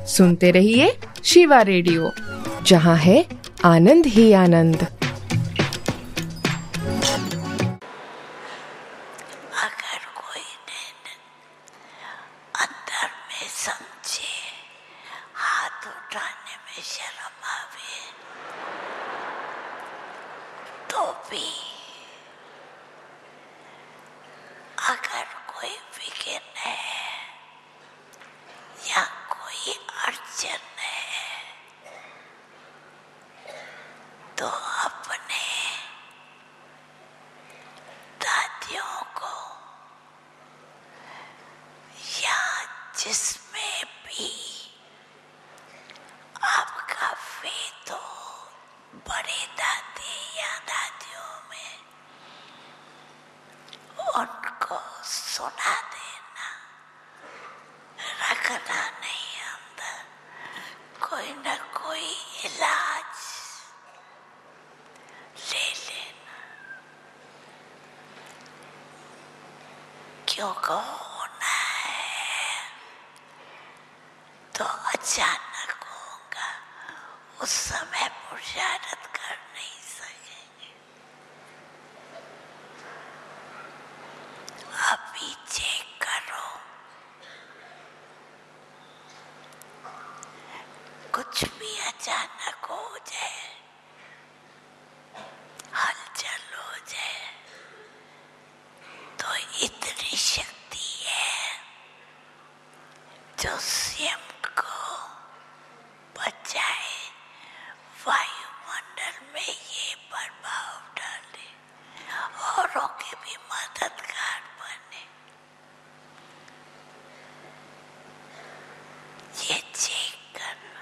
सुनते रहिए शिवा रेडियो, जहाँ है आनंद ही आनंद। अगर कोई अंदर में समझे, हाथ उठाने में शर्म आवे, तो भी अगर कोई विघ्न है या कोई अड़चन है, तो अपने दादियों को या जिसमें भी आपका फेथ हो, बड़े दादी या दादियों में, उनको सुना देना, रखना नहीं अंदर, कोई न कोई इलाज ले लेना, क्योंकि होना है तो अचानक होगा, उस समय पुरुषार्थ कर नहीं सकेंगे। अभी चेक करो, कुछ भी अचानक हो जाए, हलचल हो जाए, तो इतनी शक्ति है जो स्वयं को बचाए, वायुमंडल में ये प्रभाव डाले, औरों की भी मददगार बने। ये चेक करना।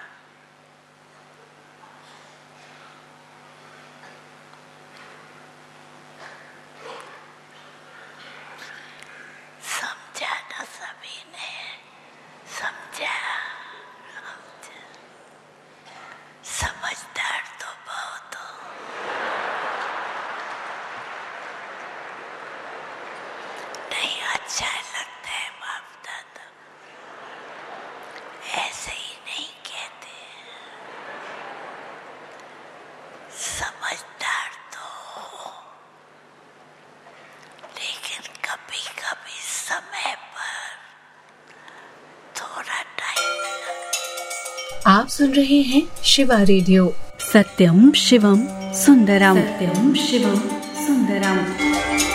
समझा ना सभी ने? समझा? समझदार तो बहुत हो। नहीं अच्छा लगता है बाप दादा, ऐसे ही नहीं कहते। समझदार तो हो, लेकिन कभी कभी समय पर थोड़ा टाइम लगता। आप सुन रहे हैं शिवा रेडियो, सत्यम शिवम सुंदरम, सत्यम शिवम सुंदरम।